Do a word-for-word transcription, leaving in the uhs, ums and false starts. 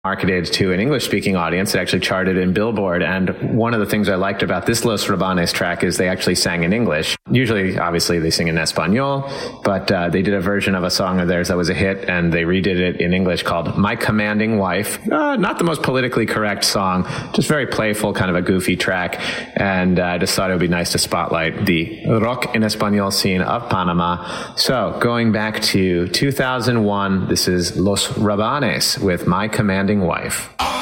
marketed to an English-speaking audience. It actually charted in Billboard. And one of the things I liked about this Los Rabanes track is they actually sang in English. Usually, obviously, they sing in Espanol, but uh, they did a version of a song of theirs that was a hit, and they redid it in English called My Commanding Wife. Uh, not the most politically correct song, just very playful, kind of a goofy track. And uh, I just thought it would be nice to spotlight the rock en Espanol scene of Panama. So, going back to two thousand one, this is Los Rabanes with My Commanding Wife.